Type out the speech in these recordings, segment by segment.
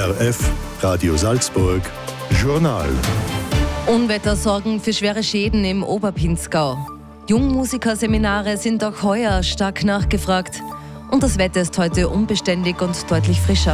ORF Radio Salzburg Journal. Unwetter sorgen für schwere Schäden im Oberpinzgau. Jungmusikerseminare sind auch heuer stark nachgefragt. Und das Wetter ist heute unbeständig und deutlich frischer.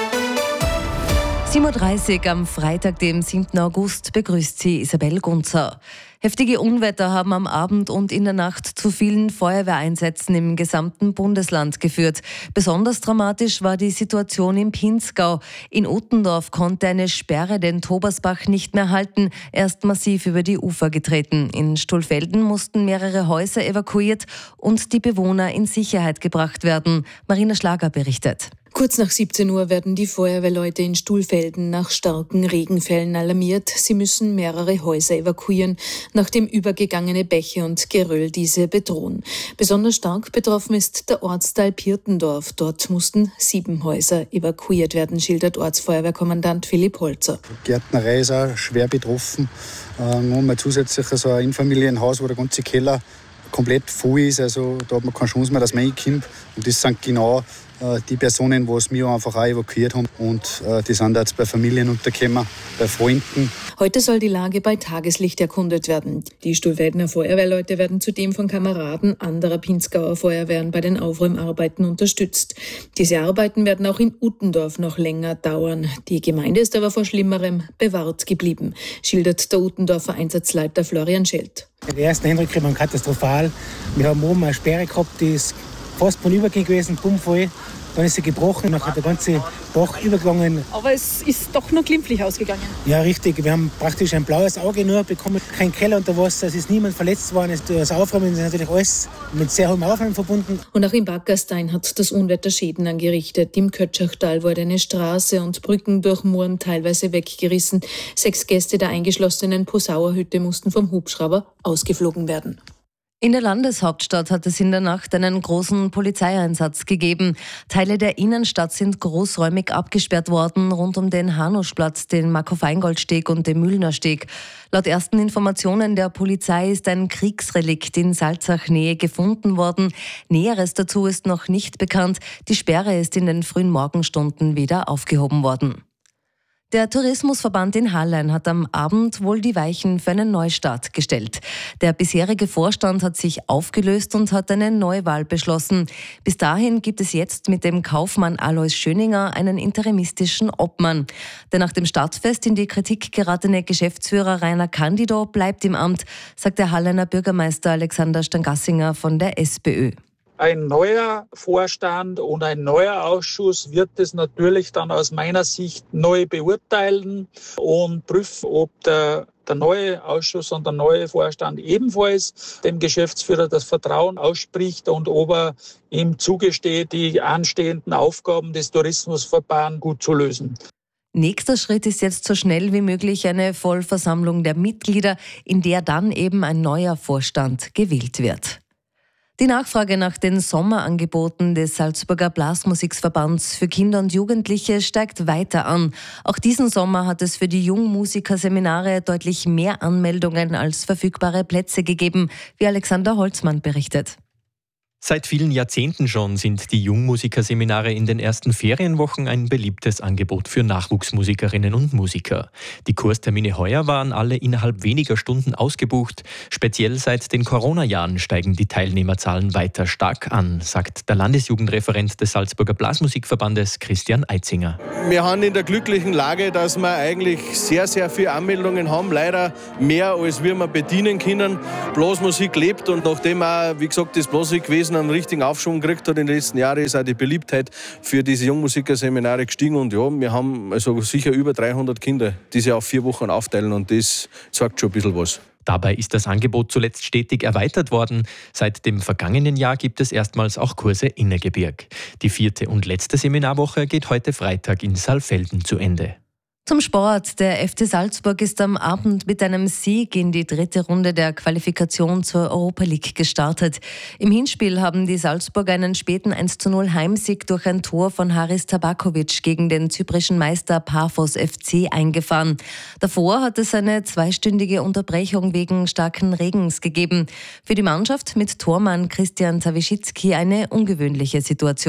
7.30 Uhr am Freitag, dem 7. August, begrüßt sie Isabel Gunzer. Heftige Unwetter haben am Abend und in der Nacht zu vielen Feuerwehreinsätzen im gesamten Bundesland geführt. Besonders dramatisch war die Situation im Pinzgau. In Uttendorf konnte eine Sperre den Tobersbach nicht mehr halten, er ist massiv über die Ufer getreten. In Stulfelden mussten mehrere Häuser evakuiert und die Bewohner in Sicherheit gebracht werden. Marina Schlager berichtet. Kurz nach 17 Uhr werden die Feuerwehrleute in Stulfelden nach starken Regenfällen alarmiert. Sie müssen mehrere Häuser evakuieren, nachdem übergegangene Bäche und Geröll diese bedrohen. Besonders stark betroffen ist der Ortsteil Pirtendorf. Dort mussten 7 Häuser evakuiert werden, schildert Ortsfeuerwehrkommandant Philipp Holzer. Die Gärtnerei ist auch schwer betroffen. Nun mal zusätzlich so ein Einfamilienhaus, wo der ganze Keller komplett voll ist. Also da hat man keine Chance mehr, dass man reinkommt. Und das sind genau die Personen, die wir einfach auch evakuiert haben. Und die sind jetzt bei Familien untergekommen, bei Freunden. Heute soll die Lage bei Tageslicht erkundet werden. Die Stulfeldener Feuerwehrleute werden zudem von Kameraden anderer Pinzgauer Feuerwehren bei den Aufräumarbeiten unterstützt. Diese Arbeiten werden auch in Uttendorf noch länger dauern. Die Gemeinde ist aber vor Schlimmerem bewahrt geblieben, schildert der Uttendorfer Einsatzleiter Florian Schelt. Die ersten Eindrücke waren katastrophal. Wir haben oben eine Sperre gehabt, die ist fast von übergehen gewesen, bummvoll. Dann ist sie gebrochen, dann hat der ganze Bach übergegangen. Aber es ist doch noch glimpflich ausgegangen. Ja, richtig. Wir haben praktisch ein blaues Auge nur bekommen, kein Keller unter Wasser, es ist niemand verletzt worden. Das Aufräumen ist natürlich alles mit sehr hohem Aufwand verbunden. Und auch im Backerstein hat das Unwetter Schäden angerichtet. Im Kötschachtal wurde eine Straße und Brücken durch Mooren teilweise weggerissen. 6 Gäste der eingeschlossenen Posauer Hütte mussten vom Hubschrauber ausgeflogen werden. In der Landeshauptstadt hat es in der Nacht einen großen Polizeieinsatz gegeben. Teile der Innenstadt sind großräumig abgesperrt worden, rund um den Hanuschplatz, den Marco-Feingold-Steg und den Mühlner-Steg. Laut ersten Informationen der Polizei ist ein Kriegsrelikt in Salzach-Nähe gefunden worden. Näheres dazu ist noch nicht bekannt. Die Sperre ist in den frühen Morgenstunden wieder aufgehoben worden. Der Tourismusverband in Hallein hat am Abend wohl die Weichen für einen Neustart gestellt. Der bisherige Vorstand hat sich aufgelöst und hat eine Neuwahl beschlossen. Bis dahin gibt es jetzt mit dem Kaufmann Alois Schöninger einen interimistischen Obmann. Der nach dem Stadtfest in die Kritik geratene Geschäftsführer Rainer Candido bleibt im Amt, sagt der Halleiner Bürgermeister Alexander Stangassinger von der SPÖ. Ein neuer Vorstand und ein neuer Ausschuss wird es natürlich dann aus meiner Sicht neu beurteilen und prüfen, ob der neue Ausschuss und der neue Vorstand ebenfalls dem Geschäftsführer das Vertrauen ausspricht und ob er ihm zugesteht, die anstehenden Aufgaben des Tourismusverbands gut zu lösen. Nächster Schritt ist jetzt so schnell wie möglich eine Vollversammlung der Mitglieder, in der dann eben ein neuer Vorstand gewählt wird. Die Nachfrage nach den Sommerangeboten des Salzburger Blasmusikverbands für Kinder und Jugendliche steigt weiter an. Auch diesen Sommer hat es für die Jungmusikerseminare deutlich mehr Anmeldungen als verfügbare Plätze gegeben, wie Alexander Holzmann berichtet. Seit vielen Jahrzehnten schon sind die Jungmusikerseminare in den ersten Ferienwochen ein beliebtes Angebot für Nachwuchsmusikerinnen und Musiker. Die Kurstermine heuer waren alle innerhalb weniger Stunden ausgebucht. Speziell seit den Corona-Jahren steigen die Teilnehmerzahlen weiter stark an, sagt der Landesjugendreferent des Salzburger Blasmusikverbandes Christian Eitzinger. Wir haben in der glücklichen Lage, dass wir eigentlich sehr, sehr viele Anmeldungen haben. Leider mehr, als wir bedienen können. Blasmusik lebt und nachdem auch, wie gesagt, das Blasmusikwesen einen richtigen Aufschwung gekriegt hat in den letzten Jahren, ist auch die Beliebtheit für diese Jungmusikerseminare gestiegen. Und ja, wir haben also sicher über 300 Kinder, die sich auf 4 Wochen aufteilen und das sagt schon ein bisschen was. Dabei ist das Angebot zuletzt stetig erweitert worden. Seit dem vergangenen Jahr gibt es erstmals auch Kurse Innergebirg. Die 4. und letzte Seminarwoche geht heute Freitag in Saalfelden zu Ende. Zum Sport. Der FC Salzburg ist am Abend mit einem Sieg in die 3. Runde der Qualifikation zur Europa League gestartet. Im Hinspiel haben die Salzburger einen späten 1:0 Heimsieg durch ein Tor von Haris Tabakovic gegen den zyprischen Meister Paphos FC eingefahren. Davor hat es eine 2-stündige Unterbrechung wegen starken Regens gegeben. Für die Mannschaft mit Tormann Christian Tawischitzki eine ungewöhnliche Situation.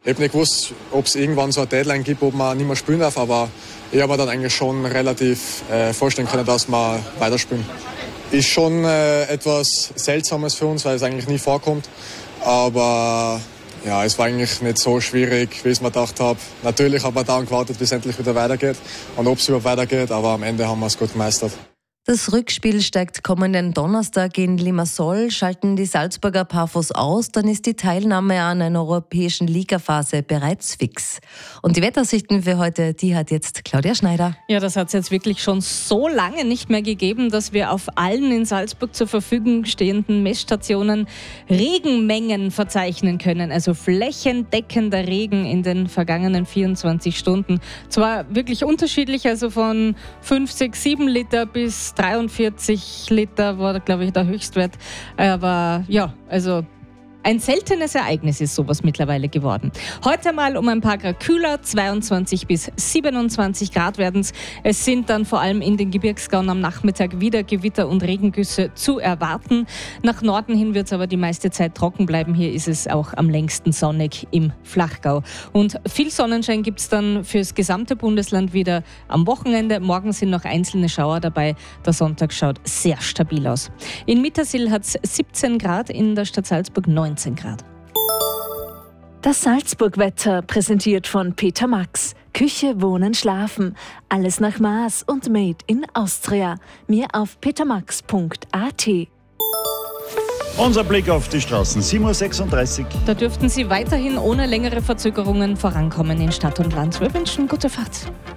Ich habe nicht gewusst, ob es irgendwann so eine Deadline gibt, ob man nicht mehr spielen darf, aber ich habe mir dann eigentlich schon relativ vorstellen können, dass wir weiterspielen. Ist schon etwas Seltsames für uns, weil es eigentlich nie vorkommt, aber ja, es war eigentlich nicht so schwierig, wie ich es mir gedacht habe. Natürlich haben wir dann gewartet, bis es endlich wieder weitergeht und ob es überhaupt weitergeht, aber am Ende haben wir es gut gemeistert. Das Rückspiel steigt kommenden Donnerstag in Limassol. Schalten die Salzburger Pafos aus, dann ist die Teilnahme an einer europäischen Ligaphase bereits fix. Und die Wettersichten für heute, die hat jetzt Claudia Schneider. Ja, das hat es jetzt wirklich schon so lange nicht mehr gegeben, dass wir auf allen in Salzburg zur Verfügung stehenden Messstationen Regenmengen verzeichnen können. Also flächendeckender Regen in den vergangenen 24 Stunden. Zwar wirklich unterschiedlich, also von 5, 6, 7 Liter bis 43 Liter war, glaube ich, der Höchstwert. Aber ja, also ein seltenes Ereignis ist sowas mittlerweile geworden. Heute mal um ein paar Grad kühler, 22 bis 27 Grad werden es. Es sind dann vor allem in den Gebirgsgauen am Nachmittag wieder Gewitter und Regengüsse zu erwarten. Nach Norden hin wird es aber die meiste Zeit trocken bleiben. Hier ist es auch am längsten sonnig im Flachgau. Und viel Sonnenschein gibt es dann fürs gesamte Bundesland wieder am Wochenende. Morgen sind noch einzelne Schauer dabei. Der Sonntag schaut sehr stabil aus. In Mittersill hat es 17 Grad, in der Stadt Salzburg 19 Grad. Das Salzburg-Wetter präsentiert von Peter Max. Küche, Wohnen, Schlafen. Alles nach Maß und made in Austria. Mehr auf petermax.at. Unser Blick auf die Straßen, 7:36 Uhr. Da dürften Sie weiterhin ohne längere Verzögerungen vorankommen in Stadt und Land. Wir wünschen gute Fahrt.